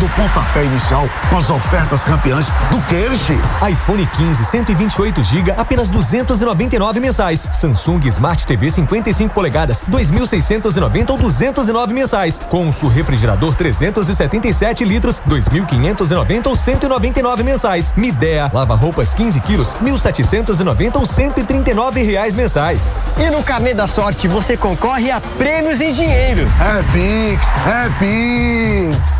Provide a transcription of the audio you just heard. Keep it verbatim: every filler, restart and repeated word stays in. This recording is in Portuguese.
pontapé inicial com as ofertas campeãs do Kersh. iPhone quinze, cento e vinte e oito gigas, apenas duzentos e noventa e nove mensais. Samsung Smart T V cinquenta e cinco polegadas, dois mil seiscentos e noventa ou duzentos e nove mensais. Consul refrigerador trezentos e setenta e sete litros, dois mil quinhentos e noventa ou cento e noventa e nove mensais. Midea lava roupas quinze quilos, mil setecentos e noventa ou cento e trinta e nove reais mensais. E no Carnê da Sorte você concorre a prêmios em dinheiro. É Pix, é Pix.